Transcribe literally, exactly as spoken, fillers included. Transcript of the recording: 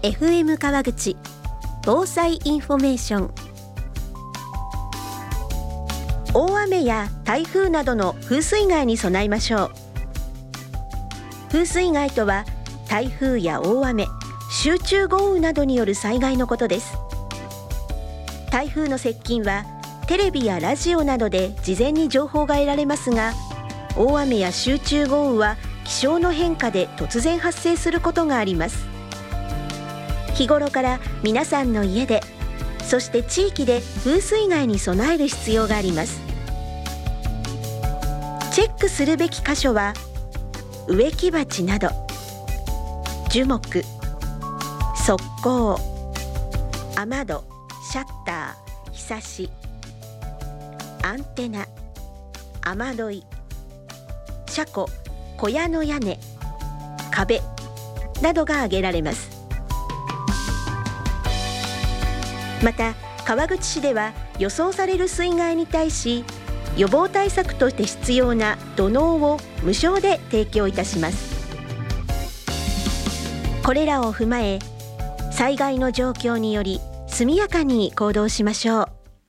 エフエム 川口防災インフォメーション。大雨や台風などの風水害に備えましょう。風水害とは台風や大雨、集中豪雨などによる災害のことです。台風の接近はテレビやラジオなどで事前に情報が得られますが、大雨や集中豪雨は気象の変化で突然発生することがあります。日頃から皆さんの家で、そして地域で風水害に備える必要があります。チェックするべき箇所は植木鉢など、樹木、側溝、雨戸、シャッター、ひさし、アンテナ、雨どい、車庫、小屋の屋根、壁などが挙げられます。また川口市では予想される水害に対し、予防対策として必要な土のうを無償で提供いたします。これらを踏まえ、災害の状況により速やかに行動しましょう。